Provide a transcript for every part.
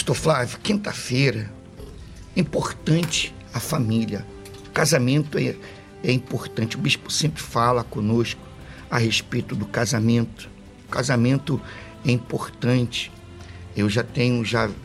Pastor Flávio, quinta-feira, importante a família. O casamento é importante. O bispo sempre fala conosco a respeito do casamento. O casamento é importante. Eu já tenho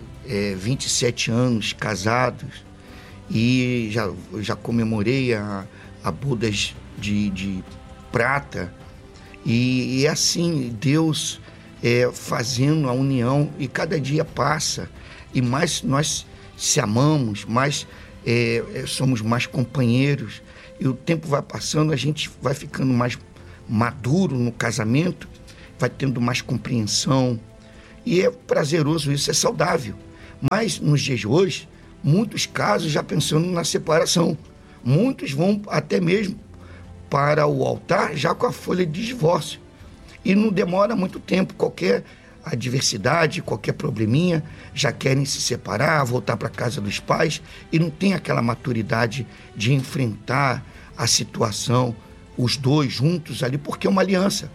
27 anos casados e já comemorei a bodas de prata. E é assim, Deus fazendo a união, e cada dia passa e mais nós se amamos, mais somos mais companheiros, e o tempo vai passando, a gente vai ficando mais maduro no casamento, vai tendo mais compreensão, e é prazeroso, isso é saudável. Mas nos dias de hoje, muitos casos já pensando na separação, muitos vão até mesmo para o altar já com a folha de divórcio. E não demora muito tempo, qualquer adversidade, qualquer probleminha, já querem se separar, voltar para a casa dos pais, e não tem aquela maturidade de enfrentar a situação, os dois juntos ali, porque é uma aliança.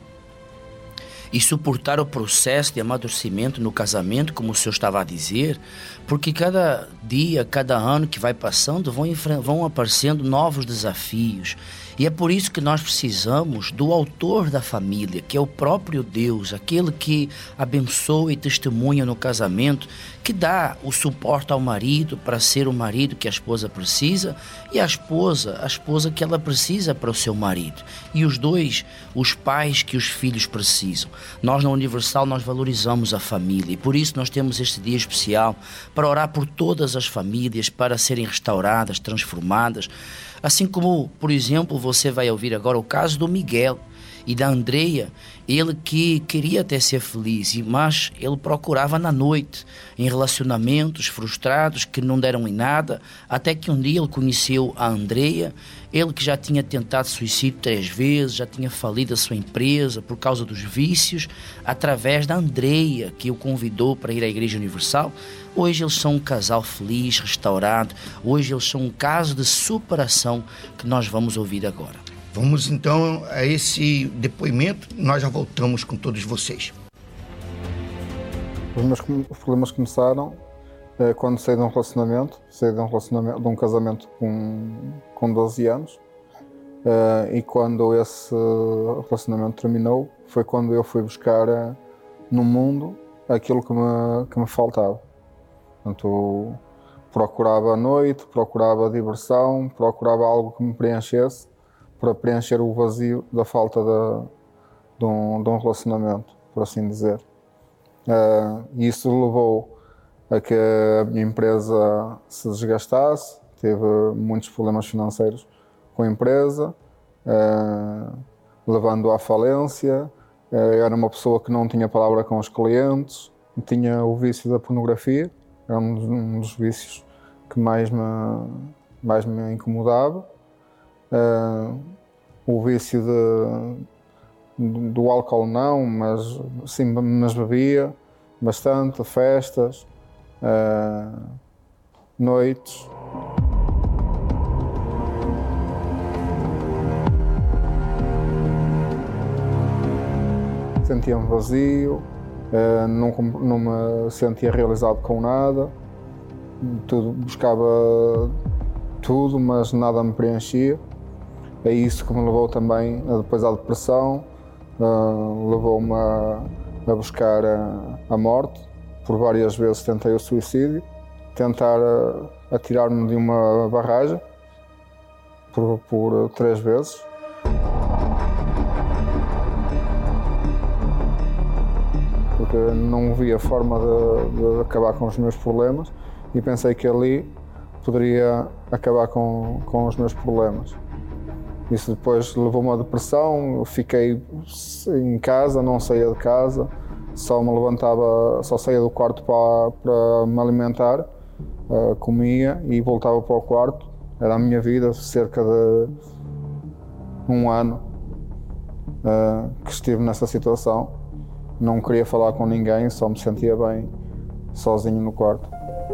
E suportar o processo de amadurecimento no casamento, como o senhor estava a dizer, porque cada dia, cada ano que vai passando, vão aparecendo novos desafios. E é por isso que nós precisamos do autor da família, que é o próprio Deus, aquele que abençoa e testemunha no casamento, que dá o suporte ao marido para ser o marido que a esposa precisa, e a esposa que ela precisa para o seu marido. E os dois, os pais que os filhos precisam. Nós na Universal, nós valorizamos a família, e por isso nós temos este dia especial para orar por todas as famílias, para serem restauradas, transformadas. Assim como, por exemplo, você vai ouvir agora o caso do Miguel e da Andreia, ele que queria até ser feliz, mas ele procurava na noite, em relacionamentos frustrados que não deram em nada, até que um dia ele conheceu a Andreia, ele que já tinha tentado suicídio 3 vezes, já tinha falido a sua empresa por causa dos vícios, através da Andreia, que o convidou para ir à Igreja Universal. Hoje eles são um casal feliz, restaurado, hoje eles são um caso de superação que nós vamos ouvir agora. Vamos então a esse depoimento, nós já voltamos com todos vocês. Os meus problemas começaram quando saí de um relacionamento, de um casamento com 12 anos, e quando esse relacionamento terminou, foi quando eu fui buscar no mundo aquilo que me faltava. Portanto, procurava a noite, procurava a diversão, procurava algo que me preenchesse, para preencher o vazio da falta de um relacionamento, por assim dizer. E isso levou a que a minha empresa se desgastasse, teve muitos problemas financeiros com a empresa, levando à falência. Era uma pessoa que não tinha palavra com os clientes, tinha o vício da pornografia, era um dos vícios que mais me incomodava. O vício do álcool não, mas bebia bastante, festas, noites. Sentia-me vazio, não me sentia realizado com nada, buscava tudo, mas nada me preenchia. É isso que me levou também depois à depressão, levou-me a buscar a morte. Por várias vezes tentei o suicídio, tentar atirar-me de uma barragem, por 3 vezes. Porque não via forma de acabar com os meus problemas e pensei que ali poderia acabar com os meus problemas. Isso depois levou-me à depressão, eu fiquei em casa, não saía de casa, só saía do quarto para me alimentar, comia e voltava para o quarto. Era a minha vida, cerca de 1 ano que estive nessa situação. Não queria falar com ninguém, só me sentia bem sozinho no quarto.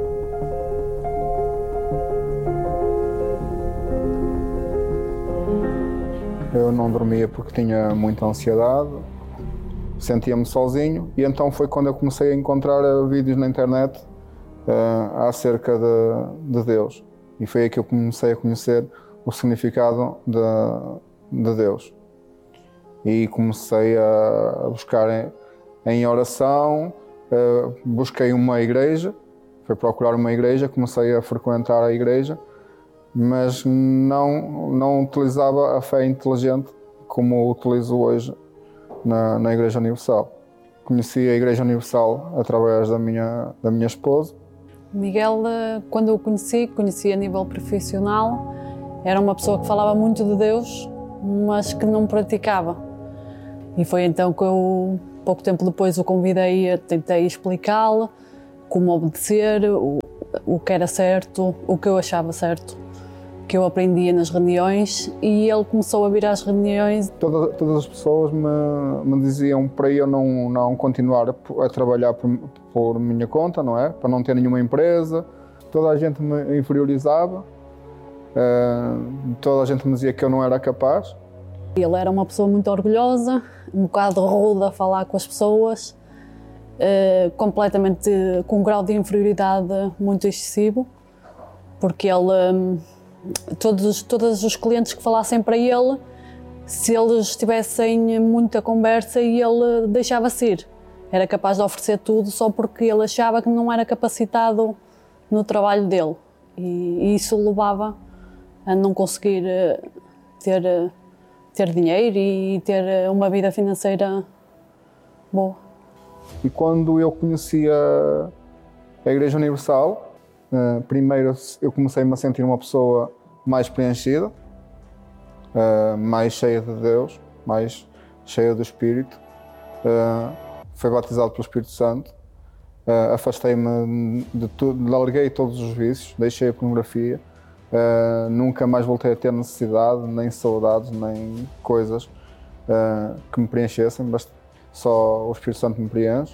Eu não dormia porque tinha muita ansiedade, sentia-me sozinho, e então foi quando eu comecei a encontrar vídeos na internet acerca de Deus. E foi aí que eu comecei a conhecer o significado de Deus. E comecei a buscar em oração, busquei uma igreja, fui procurar uma igreja, comecei a frequentar a igreja, mas não utilizava a fé inteligente como utilizo hoje na Igreja Universal. Conheci a Igreja Universal através da minha esposa. Miguel, quando eu o conheci a nível profissional, era uma pessoa que falava muito de Deus, mas que não praticava. E foi então que eu, pouco tempo depois, o convidei, tentei explicá-lo como obedecer, o que era certo, o que eu achava certo, que eu aprendia nas reuniões, e ele começou a vir às reuniões. Todas as pessoas me diziam para eu não continuar a trabalhar por minha conta, não é? Para não ter nenhuma empresa. Toda a gente me inferiorizava, toda a gente me dizia que eu não era capaz. Ele era uma pessoa muito orgulhosa, um bocado rude a falar com as pessoas, completamente com um grau de inferioridade muito excessivo, porque ele, todos os clientes que falassem para ele, se eles tivessem muita conversa, ele deixava-se ir. Era capaz de oferecer tudo só porque ele achava que não era capacitado no trabalho dele. E isso levava a não conseguir ter dinheiro e ter uma vida financeira boa. E quando eu conheci a Igreja Universal, primeiro eu comecei-me a sentir uma pessoa mais preenchida, mais cheia de Deus, mais cheia do Espírito. Fui batizado pelo Espírito Santo, afastei-me de tudo, larguei todos os vícios, deixei a pornografia, nunca mais voltei a ter necessidade, nem saudades, nem coisas que me preenchessem, só o Espírito Santo me preenche.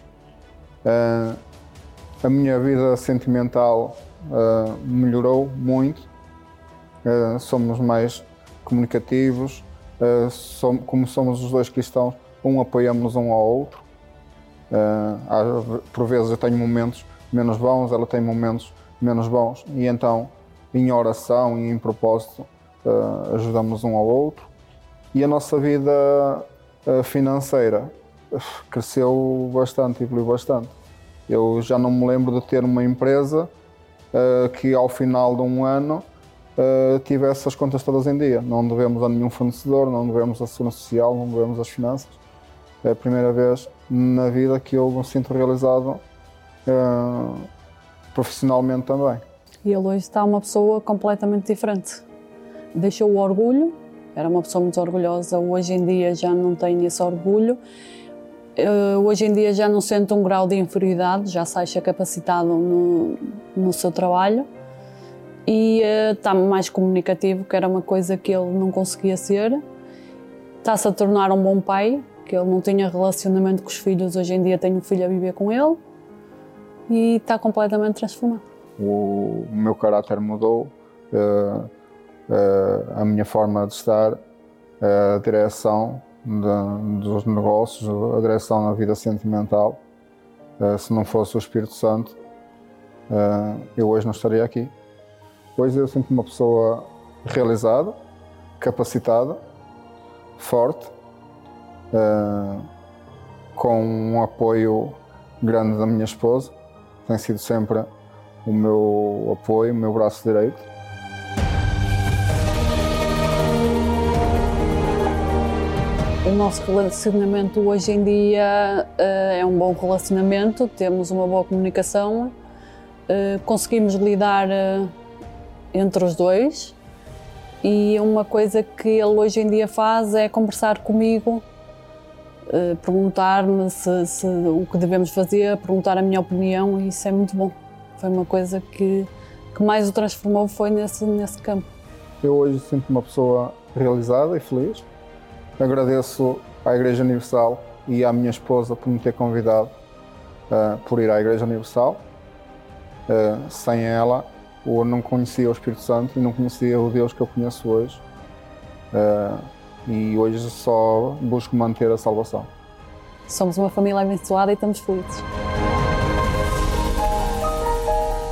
A minha vida sentimental melhorou muito, somos mais comunicativos, como somos os dois cristãos, apoiamos um ao outro. Por vezes eu tenho momentos menos bons, ela tem momentos menos bons, e então em oração e em propósito ajudamos um ao outro. E a nossa vida financeira cresceu bastante, evoluiu bastante. Eu já não me lembro de ter uma empresa que ao final de um ano tivesse as contas todas em dia. Não devemos a nenhum fornecedor, não devemos à Segurança Social, não devemos às finanças. É a primeira vez na vida que eu me sinto realizado profissionalmente também. E ele hoje está uma pessoa completamente diferente. Deixou o orgulho, era uma pessoa muito orgulhosa, hoje em dia já não tem esse orgulho. Hoje em dia já não sente um grau de inferioridade, já se acha capacitado no seu trabalho. E está mais comunicativo, que era uma coisa que ele não conseguia ser. Está-se a tornar um bom pai, que ele não tinha relacionamento com os filhos, hoje em dia tem um filho a viver com ele e está completamente transformado. O meu caráter mudou, a minha forma de estar, a direção dos negócios, a direção na vida sentimental. Se não fosse o Espírito Santo, eu hoje não estaria aqui. Hoje eu sinto uma pessoa realizada, capacitada, forte, com um apoio grande da minha esposa. Tem sido sempre o meu apoio, o meu braço direito. O nosso relacionamento hoje em dia é um bom relacionamento, temos uma boa comunicação, conseguimos lidar entre os dois, e uma coisa que ele hoje em dia faz é conversar comigo, perguntar-me o que devemos fazer, perguntar a minha opinião, e isso é muito bom. Foi uma coisa que mais o transformou, foi nesse campo. Eu hoje sinto-me uma pessoa realizada e feliz. Agradeço à Igreja Universal e à minha esposa por me ter convidado por ir à Igreja Universal. Sem ela, eu não conhecia o Espírito Santo e não conhecia o Deus que eu conheço hoje. E hoje só busco manter a salvação. Somos uma família abençoada e estamos felizes.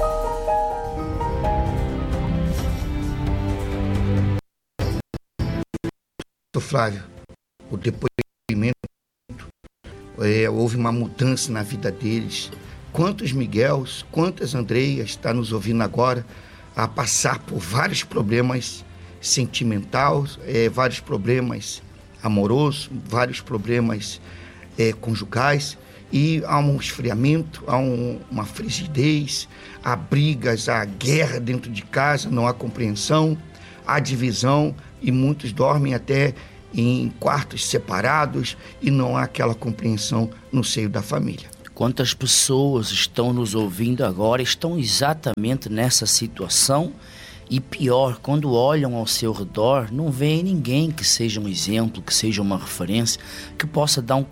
Flávio, o depoimento, houve uma mudança na vida deles. Quantos Miguels, quantas Andreias está nos ouvindo agora a passar por vários problemas sentimentais, vários problemas amorosos, vários problemas conjugais, e há um esfriamento, há uma frigidez, há brigas, há guerra dentro de casa, não há compreensão, há divisão, e muitos dormem até em quartos separados e não há aquela compreensão no seio da família. Quantas pessoas estão nos ouvindo agora, estão exatamente nessa situação, e pior, quando olham ao seu redor, não veem ninguém que seja um exemplo, que seja uma referência, que possa dar um